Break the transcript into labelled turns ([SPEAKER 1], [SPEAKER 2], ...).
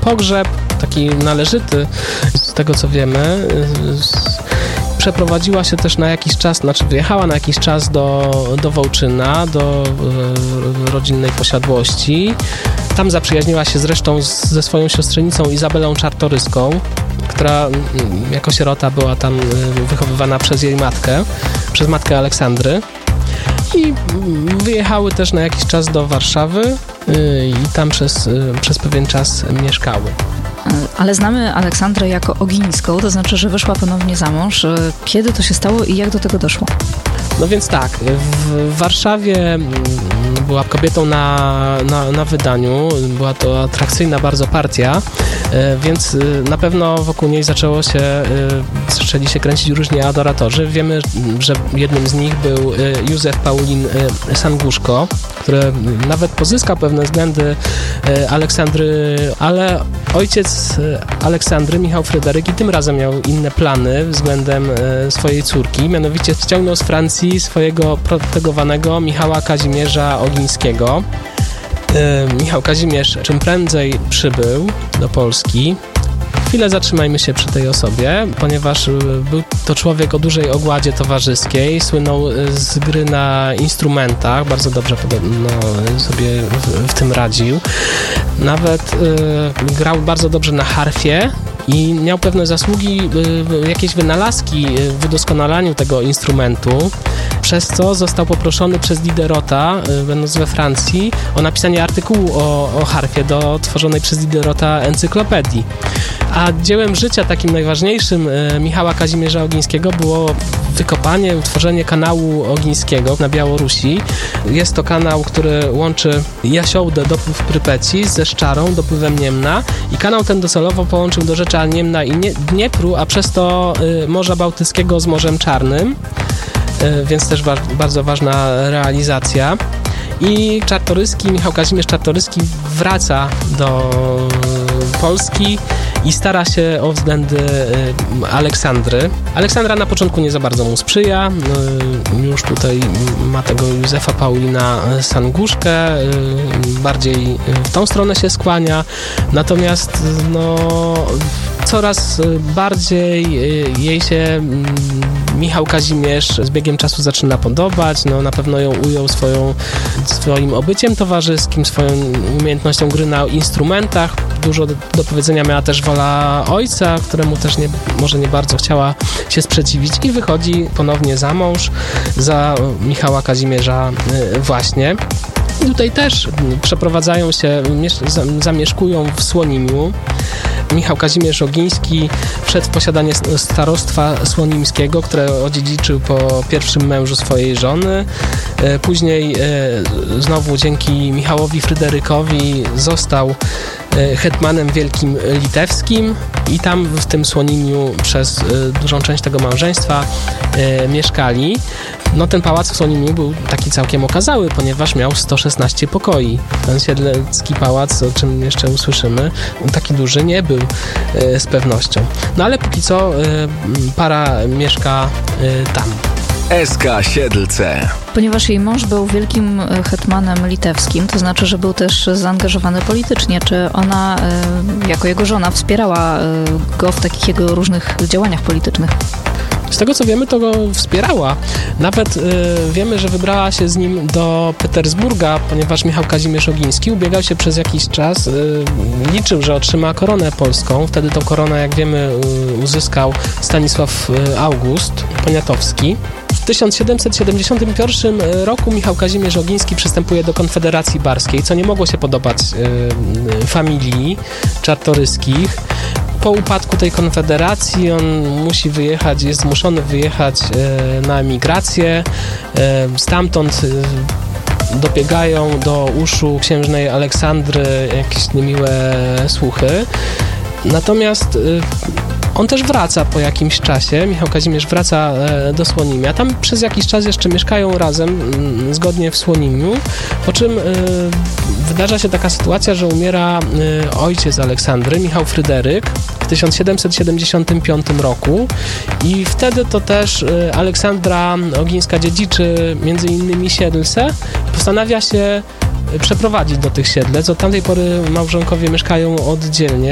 [SPEAKER 1] pogrzeb, taki należyty, z tego co wiemy. Przeprowadziła się też na jakiś czas, wyjechała na jakiś czas do Wołczyna, do rodzinnej posiadłości. Tam zaprzyjaźniła się zresztą ze swoją siostrzenicą Izabelą Czartoryską, która jako sierota była tam wychowywana przez jej matkę, przez matkę Aleksandry. I wyjechały też na jakiś czas do Warszawy i tam przez pewien czas mieszkały.
[SPEAKER 2] Ale znamy Aleksandrę jako Ogińską, to znaczy, że wyszła ponownie za mąż. Kiedy to się stało i jak do tego doszło?
[SPEAKER 1] No więc tak, w Warszawie była kobietą na wydaniu, była to atrakcyjna bardzo partia, więc na pewno wokół niej zaczęli się kręcić różni adoratorzy. Wiemy, że jednym z nich był Józef Paulin Sanguszko, który nawet pozyskał pewne względy Aleksandry, ale ojciec Aleksandry, Michał Fryderyk, i tym razem miał inne plany względem swojej córki, mianowicie ściągnął z Francji swojego protegowanego Michała Kazimierza Ogińskiego. Michał Kazimierz czym prędzej przybył do Polski. Chwilę zatrzymajmy się przy tej osobie, ponieważ był to człowiek o dużej ogładzie towarzyskiej, słynął z gry na instrumentach, bardzo dobrze podobno sobie w tym radził. Nawet grał bardzo dobrze na harfie i miał pewne zasługi, jakieś wynalazki w udoskonalaniu tego instrumentu, przez co został poproszony przez Diderota, będąc we Francji, o napisanie artykułu o harfie do tworzonej przez Diderota encyklopedii. A dziełem życia takim najważniejszym Michała Kazimierza Ogińskiego było wykopanie, utworzenie kanału Ogińskiego na Białorusi. Jest to kanał, który łączy Jasiołdę, dopływ Prypeci, ze Szczarą, dopływem Niemna, i kanał ten docelowo połączył Dorzecza Niemna i Dniepru, a przez to Morza Bałtyckiego z Morzem Czarnym, więc też bardzo ważna realizacja. I Michał Kazimierz Czartoryski wraca do Polski i stara się o względy Aleksandry. Aleksandra na początku nie za bardzo mu sprzyja, już tutaj ma tego Józefa Paulina Sanguszkę, bardziej w tą stronę się skłania, natomiast coraz bardziej jej się Michał Kazimierz z biegiem czasu zaczyna podobać, na pewno ją ujął swoim obyciem towarzyskim, swoją umiejętnością gry na instrumentach. Dużo do powiedzenia miała też wola ojca, któremu też może nie bardzo chciała się sprzeciwić, i wychodzi ponownie za mąż, za Michała Kazimierza właśnie. I tutaj też przeprowadzają się, zamieszkują w Słonimiu. Michał Kazimierz Ogiński wszedł w posiadanie starostwa słonimskiego, które odziedziczył po pierwszym mężu swojej żony. Później znowu dzięki Michałowi Fryderykowi został hetmanem wielkim litewskim i tam w tym Słonimiu przez dużą część tego małżeństwa mieszkali. Ten pałac w Słonimiu był taki całkiem okazały, ponieważ miał 116 pokoi. Ten siedlecki pałac, o czym jeszcze usłyszymy, taki duży nie był z pewnością. Ale póki co para mieszka tam.
[SPEAKER 3] SK Siedlce.
[SPEAKER 2] Ponieważ jej mąż był wielkim hetmanem litewskim, to znaczy, że był też zaangażowany politycznie. Czy ona, jako jego żona, wspierała go w takich jego różnych działaniach politycznych?
[SPEAKER 1] Z tego co wiemy, to go wspierała. Nawet wiemy, że wybrała się z nim do Petersburga, ponieważ Michał Kazimierz Ogiński ubiegał się przez jakiś czas, liczył, że otrzyma koronę polską. Wtedy tą koronę, jak wiemy, uzyskał Stanisław August Poniatowski. W 1771 roku Michał Kazimierz Ogiński przystępuje do Konfederacji Barskiej, co nie mogło się podobać familii Czartoryskich. Po upadku tej konfederacji on musi wyjechać, jest zmuszony wyjechać na emigrację. Stamtąd dobiegają do uszu księżnej Aleksandry jakieś niemiłe słuchy. Natomiast on też wraca po jakimś czasie, Michał Kazimierz wraca do Słonimia. Tam przez jakiś czas jeszcze mieszkają razem, zgodnie w Słonimiu, po czym wydarza się taka sytuacja, że umiera ojciec Aleksandry, Michał Fryderyk, w 1775 roku i wtedy to też Aleksandra Ogińska dziedziczy między innymi Siedlce, postanawia się przeprowadzić do tych Siedlec. Od tamtej pory małżonkowie mieszkają oddzielnie.